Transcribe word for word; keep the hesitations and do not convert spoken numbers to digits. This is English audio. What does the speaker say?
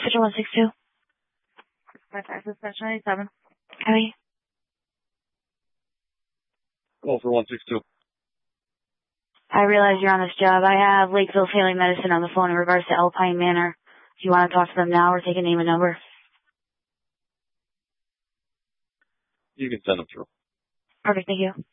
Schedule one six two. Five five suspension ninety-seven. Copy. Call for one six two. I realize you're on this job. I have Lakeville Family Medicine on the phone in regards to Alpine Manor. Do you want to talk to them now or take a name and number? You can send them through. Perfect, thank you.